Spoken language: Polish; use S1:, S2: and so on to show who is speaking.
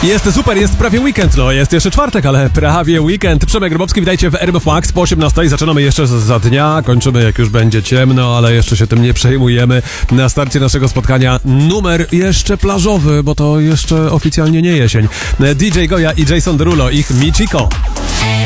S1: Jest super, jest prawie weekend, no jest jeszcze czwartek, ale prawie weekend. Przemek Grabowski, witajcie w RMF Max po 18. Zaczynamy jeszcze za dnia, kończymy jak już będzie ciemno, ale jeszcze się tym nie przejmujemy. Na starcie naszego spotkania numer jeszcze plażowy, bo to jeszcze oficjalnie nie jesień. DJ Goja i Jason Derulo, ich Michiko.